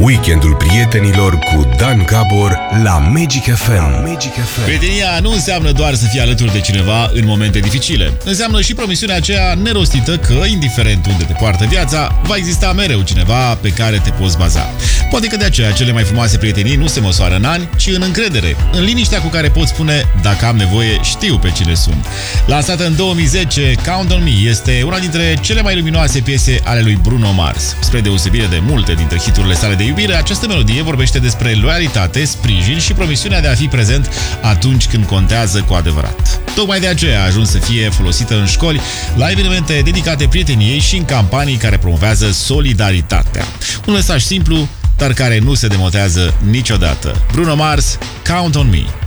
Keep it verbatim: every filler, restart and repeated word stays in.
Weekendul prietenilor cu Dan Gabor la Magic F M. Magic F M. Prietenia nu înseamnă doar să fii alături de cineva în momente dificile. Înseamnă și promisiunea aceea nerostită că, indiferent unde te poartă viața, va exista mereu cineva pe care te poți baza. Poate că de aceea cele mai frumoase prietenii nu se măsoară în ani, ci în încredere, în liniștea cu care poți spune: dacă am nevoie, știu pe cine sunt. Lansată în două mii zece, Count on Me este una dintre cele mai luminoase piese ale lui Bruno Mars. Spre deosebire de multe dintre hiturile sale de iubire, această melodie vorbește despre loialitate, sprijin și promisiunea de a fi prezent atunci când contează cu adevărat. Tocmai de aceea a ajuns să fie folosită în școli, la evenimente dedicate prieteniei și în campanii care promovează solidaritatea. Un mesaj simplu, dar care nu se demotează niciodată. Bruno Mars, Count on Me.